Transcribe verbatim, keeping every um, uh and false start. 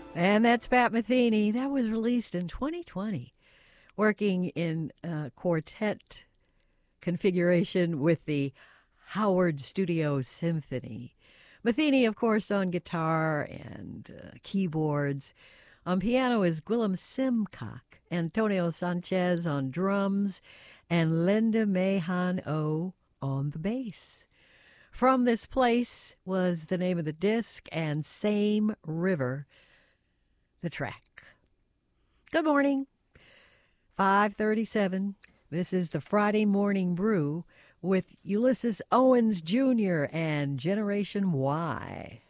And that's Pat Metheny. That was released in twenty twenty, working in uh, quartet configuration with the Howard Studio Symphony. Metheny, of course, on guitar and uh, keyboards. On piano is Gwillem Simcock, Antonio Sanchez on drums, and Linda Mahan O on the bass. From This Place was the name of the disc, and Same River, the track. Good morning. five thirty-seven. This is the Friday Morning Brew with Ulysses Owens Junior and Generation Y.